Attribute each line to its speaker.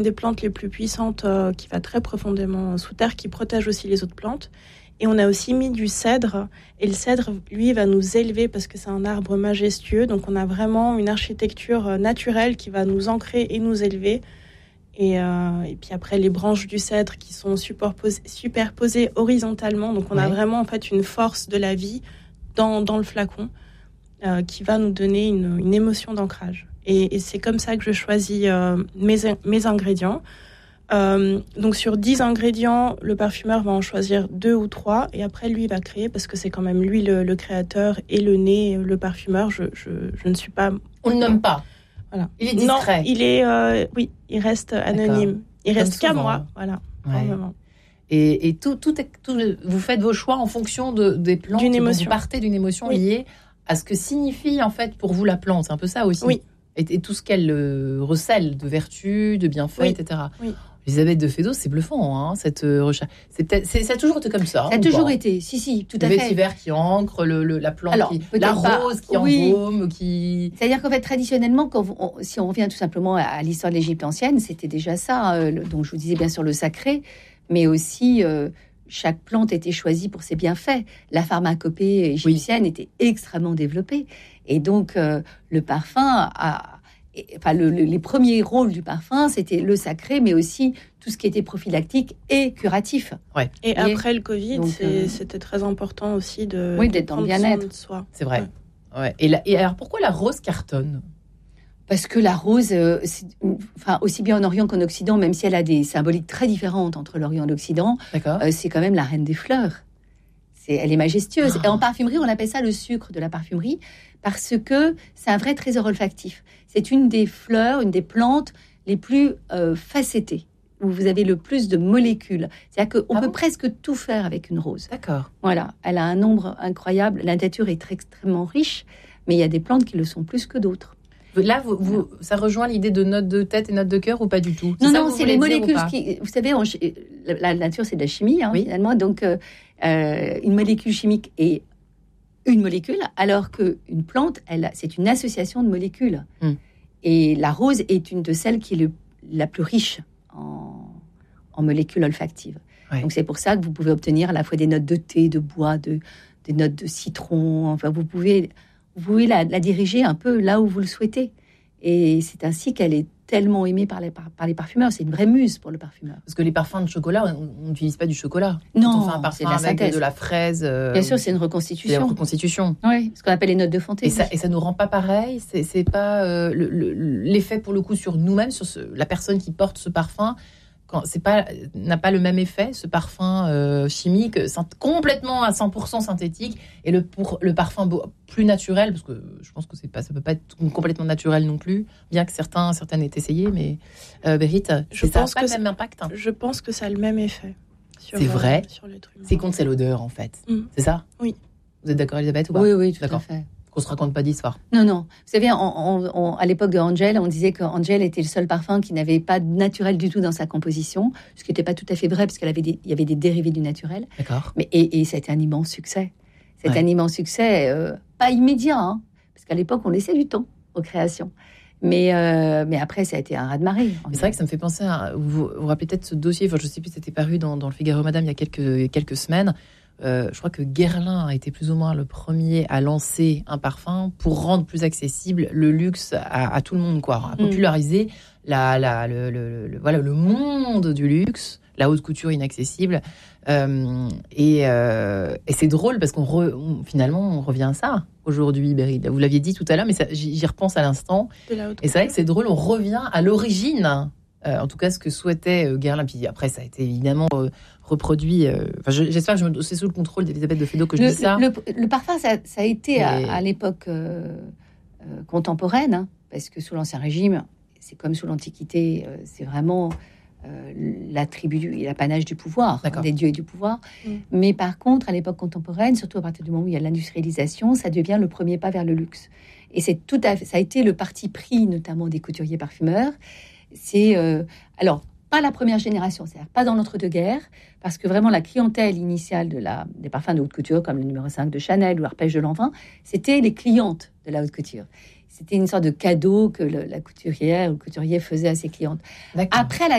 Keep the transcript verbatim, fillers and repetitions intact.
Speaker 1: des plantes les plus puissantes euh, qui va très profondément sous terre, qui protège aussi les autres plantes. Et on a aussi mis du cèdre. Et le cèdre, lui, va nous élever parce que c'est un arbre majestueux. Donc, on a vraiment une architecture naturelle qui va nous ancrer et nous élever. Et, euh, et puis après, les branches du cèdre qui sont superposées, superposées horizontalement. Donc, on ouais. a vraiment en fait une force de la vie dans, dans le flacon euh, qui va nous donner une, une émotion d'ancrage. Et, et c'est comme ça que je choisis euh, mes, mes ingrédients. Euh, donc sur dix ingrédients, le parfumeur va en choisir deux ou trois et après lui il va créer parce que c'est quand même lui le, le créateur et le nez, le parfumeur. Je, je, je ne suis pas...
Speaker 2: On ne nomme pas.
Speaker 1: Voilà.
Speaker 2: Il est discret.
Speaker 1: Non, il est... Euh, oui, il reste anonyme. D'accord. Il reste qu'à moi. Voilà.
Speaker 2: Ouais. Et, et tout, tout, est, tout, vous faites vos choix en fonction de, des plantes.
Speaker 1: D'une émotion.
Speaker 2: Vous partez d'une émotion
Speaker 1: oui.
Speaker 2: liée à ce que signifie en fait pour vous la plante. C'est un peu ça aussi.
Speaker 1: Oui.
Speaker 2: Et, et tout ce qu'elle euh, recèle de vertus, de bienfaits,
Speaker 1: oui.
Speaker 2: et cetera.
Speaker 1: Oui.
Speaker 2: Elisabeth de Fédot, c'est bluffant, hein, cette euh, recherche. C'est peut-être, c'est, ça a toujours été comme ça.
Speaker 3: Ça a toujours pas été, si, si, tout
Speaker 2: le
Speaker 3: à fait.
Speaker 2: Le vétiver qui ancre, le, le, la plante,
Speaker 3: Alors,
Speaker 2: qui, la rose qui
Speaker 3: oui.
Speaker 2: embaume, qui...
Speaker 3: C'est-à-dire qu'en fait, traditionnellement, quand on, si on revient tout simplement à, à l'histoire de l'Égypte ancienne, c'était déjà ça. Euh, le, donc, je vous disais bien sûr le sacré, mais aussi euh, chaque plante était choisie pour ses bienfaits. La pharmacopée égyptienne oui. était extrêmement développée. Et donc, euh, le parfum a... Et, enfin, le, le, les premiers rôles du parfum, c'était le sacré, mais aussi tout ce qui était prophylactique et curatif.
Speaker 1: Ouais. Et, et après le Covid, donc, c'est, euh, c'était très important aussi de,
Speaker 3: oui,
Speaker 1: de
Speaker 3: d'être en bien-être.
Speaker 1: De soi.
Speaker 2: C'est vrai. Ouais. Ouais. Et, la, et alors, pourquoi la rose cartonne ?
Speaker 3: Parce que la rose, euh, c'est, enfin, aussi bien en Orient qu'en Occident, même si elle a des symboliques très différentes entre l'Orient et l'Occident, euh, c'est quand même la reine des fleurs. C'est, elle est majestueuse. Ah. Et en parfumerie, on appelle ça le sucre de la parfumerie, parce que c'est un vrai trésor olfactif. C'est une des fleurs, une des plantes les plus euh, facettées, où vous avez le plus de molécules. C'est-à-dire qu'on ah peut bon presque tout faire avec une rose.
Speaker 2: D'accord.
Speaker 3: Voilà, elle a un nombre incroyable. La nature est très, extrêmement riche, mais il y a des plantes qui le sont plus que d'autres.
Speaker 2: Là, vous, vous, ça rejoint l'idée de notes de tête et notes de cœur ou pas du tout ?
Speaker 3: Non, non, c'est les molécules qui... Vous savez, on, la, la nature, c'est de la chimie, hein, oui. finalement. Donc, euh, euh, une molécule chimique est une molécule, alors qu'une plante, elle, c'est une association de molécules. Mm. Et la rose est une de celles qui est le, la plus riche en, en molécules olfactives. Ouais. Donc, c'est pour ça que vous pouvez obtenir à la fois des notes de thé, de bois, de, des notes de citron. Enfin, vous pouvez... Vous pouvez la, la diriger un peu là où vous le souhaitez. Et c'est ainsi qu'elle est tellement aimée par les, par, par les parfumeurs. C'est une vraie muse pour le parfumeur.
Speaker 2: Parce que les parfums de chocolat, on n'utilise pas du chocolat.
Speaker 3: Non,
Speaker 2: on fait un parfum avec synthèse. De la fraise. Euh,
Speaker 3: Bien sûr, c'est une reconstitution.
Speaker 2: C'est une reconstitution.
Speaker 3: Oui, ce qu'on appelle les notes de fantaisie.
Speaker 2: Et ça, et ça nous rend pas pareil. C'est, c'est pas euh, le, le, l'effet pour le coup sur nous-mêmes, sur ce, la personne qui porte ce parfum. Quand c'est pas, n'a pas le même effet, ce parfum euh, chimique, complètement à cent pour cent synthétique, et le, pour, le parfum beau, plus naturel, parce que je pense que c'est pas, ça peut pas être complètement naturel non plus, bien que certains, certaines aient essayé, mais euh, Bérit,
Speaker 1: je
Speaker 2: ça
Speaker 1: pense
Speaker 2: n'a pas
Speaker 1: que
Speaker 2: le même impact. Hein.
Speaker 1: Je pense que ça a le même effet.
Speaker 2: Sur, c'est vrai. Sur l'être humain. C'est contre, c'est l'odeur en fait. Mm. C'est ça ?
Speaker 1: Oui.
Speaker 2: Vous êtes d'accord, Elisabeth, ou pas ?
Speaker 3: Oui, oui, tout
Speaker 2: d'accord.
Speaker 3: à fait.
Speaker 2: Qu'on se raconte pas d'histoire.
Speaker 3: Non, non. Vous savez, on, on, on, à l'époque de Angel, on disait qu'Angel était le seul parfum qui n'avait pas de naturel du tout dans sa composition, ce qui n'était pas tout à fait vrai, parce qu'il avait des, y avait des dérivés du naturel.
Speaker 2: D'accord.
Speaker 3: Mais, et, et ça a été un immense succès. C'est ouais. un immense succès, euh, pas immédiat, hein, parce qu'à l'époque, on laissait du temps aux créations. Mais, euh, mais après, ça a été un raz-de-marée.
Speaker 2: C'est vrai que ça me fait penser à... Vous vous rappelez peut-être ce dossier, enfin, je ne sais plus, c'était paru dans, dans le Figaro Madame il y a quelques, quelques semaines. Euh, je crois que Guerlain a été plus ou moins le premier à lancer un parfum pour rendre plus accessible le luxe à, à tout le monde, quoi, à populariser mmh. la, la, le, le, le, voilà, le monde du luxe, la haute couture inaccessible. Euh, et, euh, et c'est drôle parce qu'on, re, on finalement on revient à ça aujourd'hui, Bérit. Vous l'aviez dit tout à l'heure, mais ça, j'y, j'y repense à l'instant. Et c'est vrai que c'est drôle, on revient à l'origine. Euh, en tout cas, ce que souhaitait euh, Guerlain. Puis après, ça a été évidemment euh, reproduit. Euh, je, j'espère que je me, c'est sous le contrôle d'Elisabeth de Fédot que je
Speaker 3: le,
Speaker 2: dis ça.
Speaker 3: Le, le parfum, ça, ça a été Et... à, à l'époque euh, euh, contemporaine, hein, parce que sous l'Ancien Régime, c'est comme sous l'Antiquité, euh, c'est vraiment euh, l'attribut et l'apanage du pouvoir, hein, des dieux et du pouvoir. Mm. Mais par contre, à l'époque contemporaine, surtout à partir du moment où il y a l'industrialisation, ça devient le premier pas vers le luxe. Et c'est tout à fait, ça a été le parti pris, notamment des couturiers parfumeurs. C'est euh, alors pas la première génération, c'est-à-dire pas dans l'entre-deux-guerres, parce que vraiment la clientèle initiale de la, des parfums de haute couture, comme le numéro cinq de Chanel ou Arpège de Lanvin, c'était les clientes de la haute couture. c'était une sorte de cadeau que le, la couturière ou le couturier faisait à ses clientes.
Speaker 2: D'accord.
Speaker 3: Après la